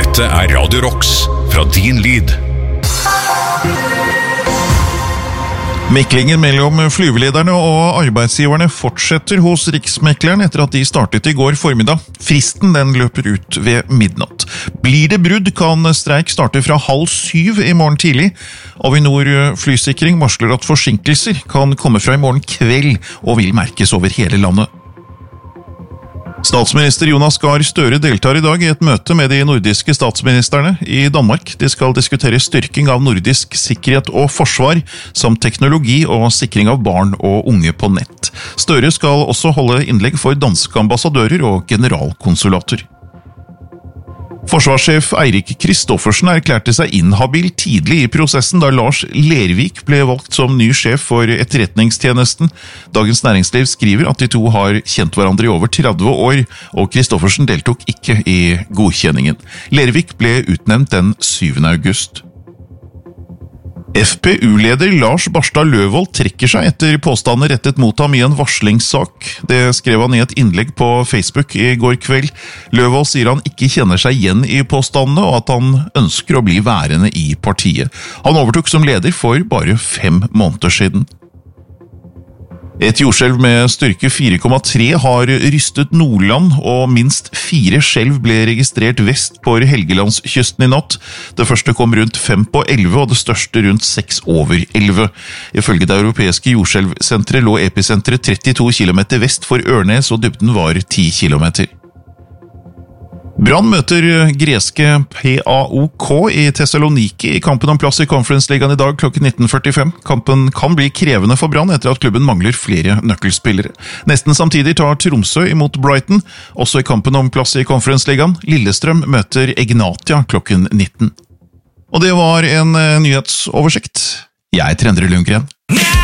Dette Radio Rocks fra Din Lyd. Meklingen mellom flyvelederne og arbeidsgiverne fortsetter hos Riksmekleren etter at de startet i går formiddag. Fristen den løper ut ved midnatt. Blir det brudd kan streik starte fra 6:30 i morgen tidlig. Avinor Flysikring varsler at forsinkelser kan komme fra i morgen kveld og vil merkes over hele landet. Statsminister Jonas Gahr Støre deltar i dag i et møte med de nordiske statsministerne i Danmark. De skal diskutere styrking av nordisk sikkerhet og forsvar, samt teknologi og sikring av barn og unge på nett. Støre skal også holde innlegg for danske ambassadører og generalkonsulater. Forsvarssjef Eirik Kristoffersen erklærte seg inhabil tidlig i prosessen da Lars Lervik ble valgt som ny sjef for etterretningstjenesten. Dagens Næringsliv skriver at de to har kjent hverandre i over 30 år, og Kristoffersen deltok ikke i godkjenningen. Lervik ble utnevnt den 7. august. FPU-leder Lars Barstad Løvold trekker seg etter påstander rettet mot ham i en varslingssak. Det skrev han i et innlegg på Facebook i går kveld. Løvold sier han ikke kjenner seg igjen i påstandene, og at han ønsker å bli værende i partiet. Han overtok som leder for bare 5 måneder siden. Et jordskjelv med styrke 4,3 har rystet Nordland, og minst 4 skjelv ble registrert vest på Helgelandskysten i natt. Det første kom rundt 5 på 11, og det største rundt 6 over 11. Ifølge det europeiske jordskjelvsenteret lå episenteret 32 km vest for Ørnes, og dybden var 10 km. Brann møter greske PAOK i Thessaloniki i kampen om plass i Conference-ligaen i dag klokken 19:45. Kampen kan bli krevende for Brann etter at klubben mangler flere nøkkelspillere. Nesten samtidig tar Tromsø imot Brighton, også i kampen om plass i Conference-ligaen. Lillestrøm møter Egnatia klokken 19. Og det var en nyhetsoversikt. Jeg er Endre Lundgren.